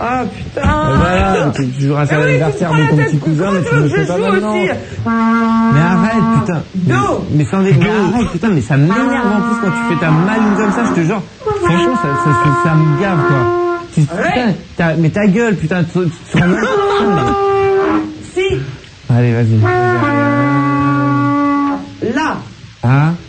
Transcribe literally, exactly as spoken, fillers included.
Ah putain. Euh, voilà, tu, tu joueras à l'anniversaire de ton petit cousin, mais tu me le fais pas maintenant. Aussi. Mais arrête, putain. Mais, mais sans des... mais arrête, putain, mais ça m'énerve en plus quand tu fais ta maline comme ça, je te jure. Franchement, ça, ça, ça, ça me gave, quoi. Tu, putain, t'as, mais ta gueule, putain, tu, tu te rends même pas. Si. Allez, vas-y. Là. Ah.